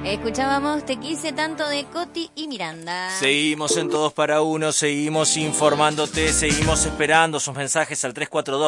Escuchábamos Te quise tanto de Coti y Miranda. Seguimos en Todos para Uno, seguimos informándote, seguimos esperando sus mensajes al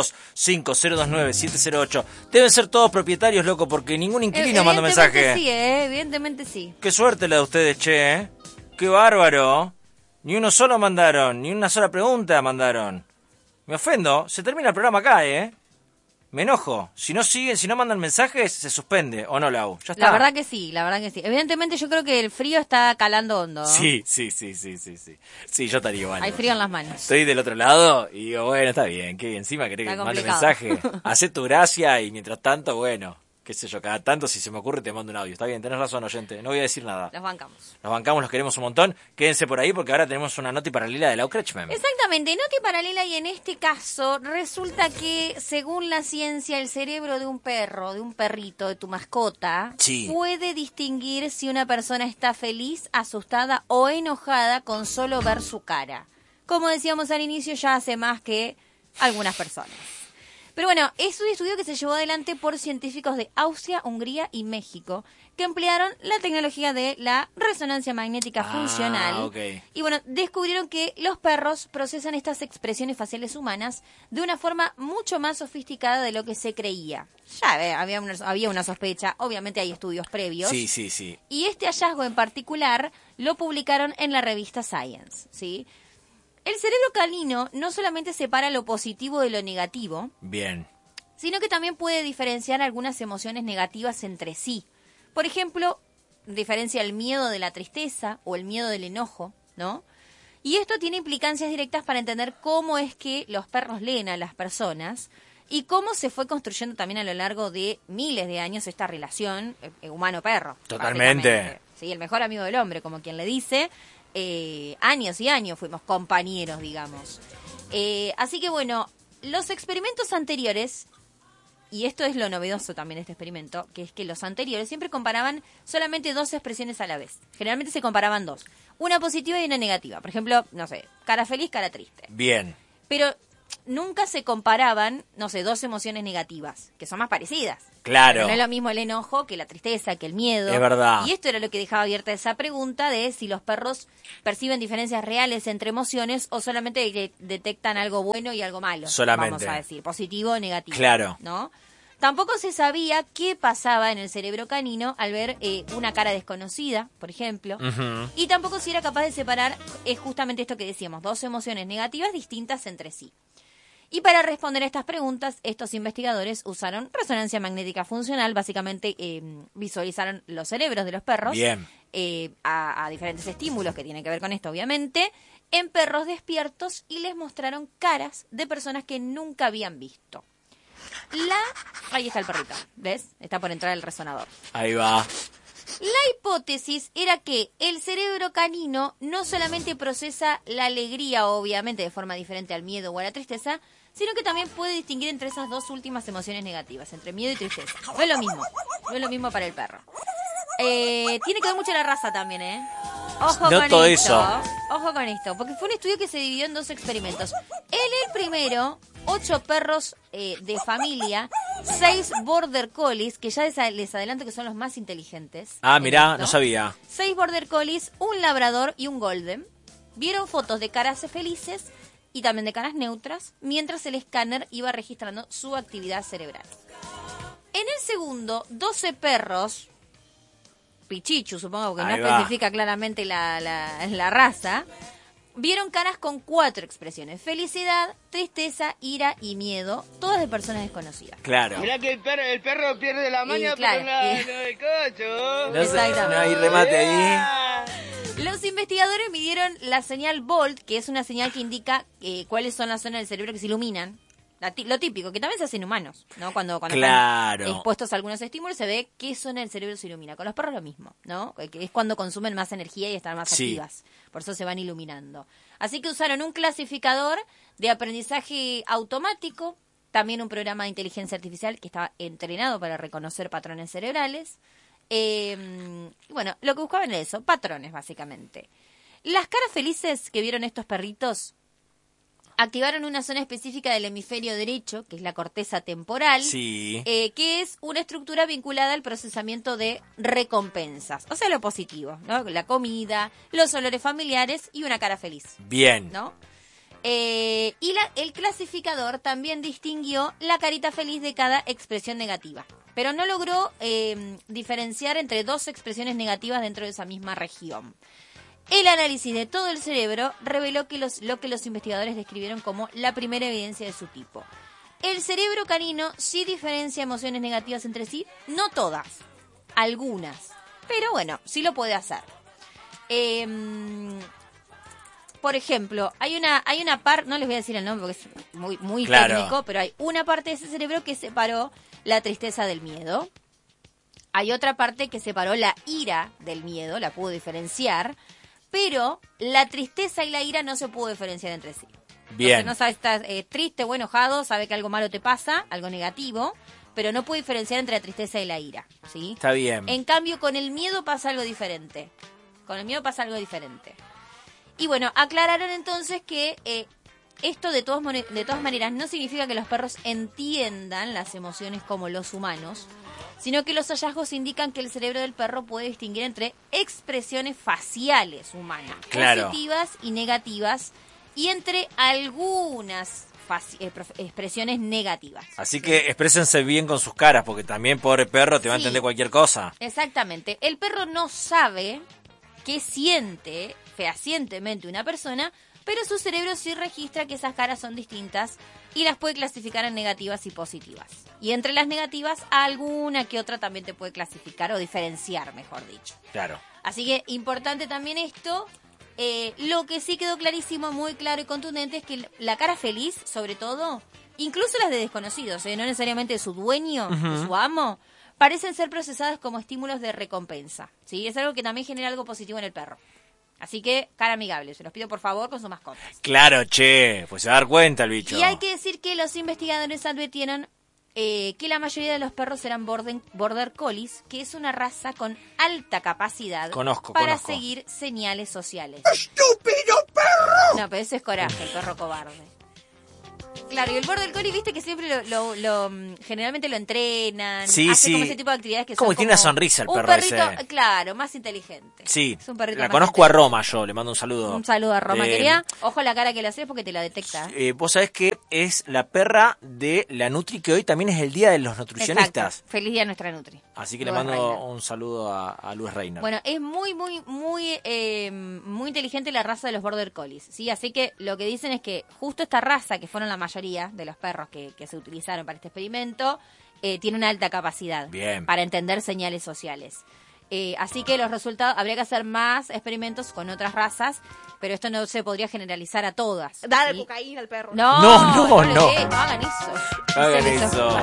342-5029-708. Deben ser todos propietarios, loco, porque ningún inquilino manda mensaje. Sí, evidentemente sí. Qué suerte la de ustedes, che, ¿eh? Qué bárbaro. Ni uno solo mandaron, ni una sola pregunta mandaron. Me ofendo, se termina el programa acá, ¿eh? Me enojo. Si no siguen, si no mandan mensajes, se suspende. ¿O no, Lau? Ya está. La verdad que sí, la verdad que sí. Evidentemente yo creo que el frío está calando hondo. Sí. Sí, yo estaría igual. Hay frío en las manos. Estoy del otro lado y digo, bueno, está bien. Que encima querés que te mande mensaje. Hacé tu gracia y mientras tanto, bueno, qué sé yo, cada tanto si se me ocurre te mando un audio. Está bien, tenés razón, oyente. No voy a decir nada. Los bancamos. Los bancamos, los queremos un montón. Quédense por ahí porque ahora tenemos una noti paralela de Lau Kretschmann. Exactamente, noti paralela, y en este caso resulta que según la ciencia el cerebro de un perro, de un perrito, de tu mascota, sí, puede distinguir si una persona está feliz, asustada o enojada con solo ver su cara. Como decíamos al inicio, ya hace más que algunas personas. Pero bueno, es un estudio que se llevó adelante por científicos de Austria, Hungría y México, que emplearon la tecnología de la resonancia magnética funcional. Okay. Y bueno, descubrieron que los perros procesan estas expresiones faciales humanas de una forma mucho más sofisticada de lo que se creía. Ya había una sospecha, obviamente hay estudios previos. Sí. Y este hallazgo en particular lo publicaron en la revista Science, ¿sí? El cerebro canino no solamente separa lo positivo de lo negativo, bien, sino que también puede diferenciar algunas emociones negativas entre sí. Por ejemplo, diferencia el miedo de la tristeza o el miedo del enojo, ¿no? Y esto tiene implicancias directas para entender cómo es que los perros leen a las personas y cómo se fue construyendo también a lo largo de miles de años esta relación humano-perro. Totalmente. Sí, el mejor amigo del hombre, como quien le dice. Años y años fuimos compañeros, digamos. Así que bueno, los experimentos anteriores, y esto es lo novedoso también de este experimento, que es que los anteriores siempre comparaban solamente dos expresiones a la vez. Generalmente se comparaban dos, una positiva y una negativa. Por ejemplo, no sé, cara feliz, cara triste. Bien. Pero nunca se comparaban, no sé, dos emociones negativas, que son más parecidas. Claro. Pero no es lo mismo el enojo que la tristeza, que el miedo. Es verdad. Y esto era lo que dejaba abierta esa pregunta de si los perros perciben diferencias reales entre emociones o solamente que detectan algo bueno y algo malo. Solamente. Vamos a decir, positivo o negativo. Claro. ¿No? Tampoco se sabía qué pasaba en el cerebro canino al ver una cara desconocida, por ejemplo. Uh-huh. Y tampoco si era capaz de separar justamente esto que decíamos, dos emociones negativas distintas entre sí. Y para responder a estas preguntas, estos investigadores usaron resonancia magnética funcional. Básicamente visualizaron los cerebros de los perros. Bien. A diferentes estímulos que tienen que ver con esto, obviamente, en perros despiertos y les mostraron caras de personas que nunca habían visto. Ahí está el perrito, ¿ves? Está por entrar el resonador. Ahí va. La hipótesis era que el cerebro canino no solamente procesa la alegría, obviamente, de forma diferente al miedo o a la tristeza, sino que también puede distinguir entre esas dos últimas emociones negativas, entre miedo y tristeza. No es lo mismo para el perro. Tiene que ver mucho la raza también, ¿eh? Ojo con esto, porque fue un estudio que se dividió en dos experimentos. En el primero, 8 perros de familia, 6 border collies, que ya les adelanto que son los más inteligentes. Mirá, no sabía. 6 border collies, un labrador y un golden. Vieron fotos de caras felices y también de caras neutras, mientras el escáner iba registrando su actividad cerebral. En el segundo, 12 perros, pichichu, supongo que no especifica claramente la raza, vieron caras con 4 expresiones: felicidad, tristeza, ira y miedo, todas de personas desconocidas. Claro. Mirá que el perro pierde la maña, claro, pero no el cocho. Exactamente. No hay remate ahí. Los investigadores midieron la señal Bolt, que es una señal que indica cuáles son las zonas del cerebro que se iluminan. Lo típico, que también se hace en humanos, ¿no? Cuando claro, están expuestos a algunos estímulos se ve qué zona del cerebro se ilumina. Con los perros lo mismo, ¿no? Que es cuando consumen más energía y están más activas. Por eso se van iluminando. Así que usaron un clasificador de aprendizaje automático, también un programa de inteligencia artificial que estaba entrenado para reconocer patrones cerebrales. Bueno, lo que buscaban era eso, patrones básicamente. Las caras felices que vieron estos perritos activaron una zona específica del hemisferio derecho, que es la corteza temporal, Sí. que es una estructura vinculada al procesamiento de recompensas, o sea, lo positivo, ¿no? La comida, los olores familiares y una cara feliz, Bien. ¿no? Y el clasificador también distinguió la carita feliz de cada expresión negativa, pero no logró diferenciar entre dos expresiones negativas dentro de esa misma región. El análisis de todo el cerebro reveló que lo que los investigadores describieron como la primera evidencia de su tipo. El cerebro canino sí diferencia emociones negativas entre sí, no todas, algunas, pero bueno, sí lo puede hacer. Por ejemplo, hay una parte, no les voy a decir el nombre porque es muy Claro. técnico, pero hay una parte de ese cerebro que separó la tristeza del miedo. Hay otra parte que separó la ira del miedo, la pudo diferenciar, pero la tristeza y la ira no se pudo diferenciar entre sí. Bien. Entonces no sabe si estás triste o enojado, sabe que algo malo te pasa, algo negativo, pero no puede diferenciar entre la tristeza y la ira, ¿sí? Está bien. En cambio, con el miedo pasa algo diferente. Y bueno, aclararon entonces que esto de todas maneras no significa que los perros entiendan las emociones como los humanos, sino que los hallazgos indican que el cerebro del perro puede distinguir entre expresiones faciales humanas, Claro. positivas y negativas, y entre algunas expresiones negativas. Así que exprésense bien con sus caras, porque también, pobre perro, te va a Sí. entender cualquier cosa. Exactamente. El perro no sabe qué siente fehacientemente una persona, pero su cerebro sí registra que esas caras son distintas y las puede clasificar en negativas y positivas. Y entre las negativas, alguna que otra también te puede clasificar o diferenciar, mejor dicho. Claro. Así que importante también esto. Lo que sí quedó clarísimo, muy claro y contundente, es que la cara feliz, sobre todo, incluso las de desconocidos, no necesariamente de su dueño, de su amo, parecen ser procesadas como estímulos de recompensa, ¿sí? Es algo que también genera algo positivo en el perro. Así que, cara amigable, se los pido por favor con sus mascotas. Claro, che, pues se va a dar cuenta el bicho. Y hay que decir que los investigadores advirtieron que la mayoría de los perros eran border collies, que es una raza con alta capacidad para Conozco. seguir señales sociales. ¡Estúpido perro! No, pero ese es coraje, el perro cobarde. Claro, y el border collie, viste que siempre generalmente lo entrenan, Sí, hace sí. como ese tipo de actividades que Como son que tiene una sonrisa el un perro perrito, ese. claro, más inteligente. Sí, Es un perrito la más conozco a inteligente. Roma yo, le mando un saludo. Un saludo a Roma, De- querida. Ojo la cara que le haces porque te la detecta. Vos sabés que es la perra de la Nutri, que hoy también es el día de los nutricionistas. Exacto. Feliz día a nuestra Nutri. Así que le Luis mando Reiner. un saludo a Luis Reiner. Bueno, es muy inteligente la raza de los border collies, ¿sí? Así que lo que dicen es que justo esta raza, que fueron la mayoría de los perros que se utilizaron para este experimento, tiene una alta capacidad Bien. para entender señales sociales. Así que los resultados, habría que hacer más experimentos con otras razas, pero esto no se podría generalizar a todas. Dale ¿sí? cocaína al perro. No No. le des, no hagan eso. Hagan Dicen eso.